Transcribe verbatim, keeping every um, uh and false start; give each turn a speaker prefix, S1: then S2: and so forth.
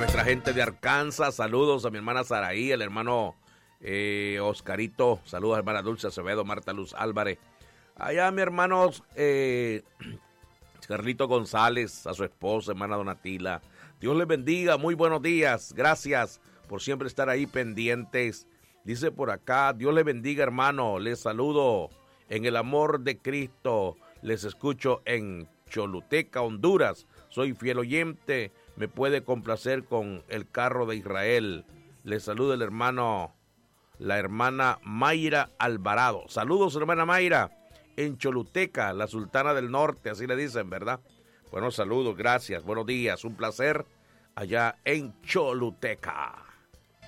S1: nuestra gente de Arkansas, saludos a mi hermana Saraí, el hermano eh, Oscarito, saludos a hermana Dulce Acevedo, Marta Luz Álvarez, allá a mi hermano eh, Carlito González, a su esposa, hermana Donatila. Dios les bendiga, muy buenos días, gracias por siempre estar ahí pendientes. Dice por acá, Dios les bendiga, hermano, les saludo en el amor de Cristo, les escucho en Choluteca, Honduras, soy fiel oyente, me puede complacer con el carro de Israel. Les saluda el hermano, la hermana Mayra Alvarado. Saludos, hermana Mayra, en Choluteca, la Sultana del Norte, así le dicen, ¿verdad? Buenos saludos, gracias, buenos días, un placer allá en Choluteca.